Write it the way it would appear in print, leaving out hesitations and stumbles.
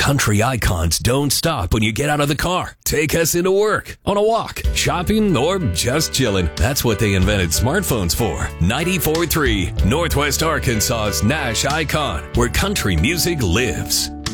Country icons don't stop when you get out of the car. Take us into work, on a walk, shopping, or just chilling. That's what they invented smartphones for. 94.3, Northwest Arkansas's Nash Icon, where country music lives.